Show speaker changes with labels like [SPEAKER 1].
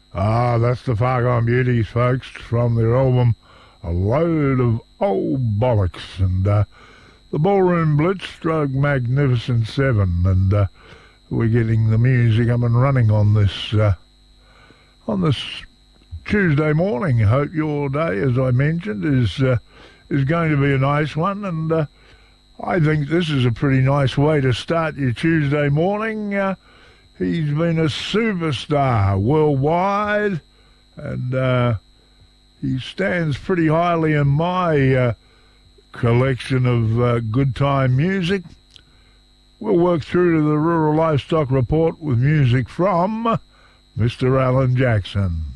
[SPEAKER 1] That's the Fargone Beauties, folks, from their album A Load of Old Bollocks, and the Ballroom Blitz stroke Magnificent Seven, and we're getting the music up and running on this Tuesday morning. Hope your day, as I mentioned, is going to be a nice one, and I think this is a pretty nice way to start your Tuesday morning. He's been a superstar worldwide, and he stands pretty highly in my collection of good time music. We'll work through to the Rural Livestock Report with music from Mr. Alan Jackson.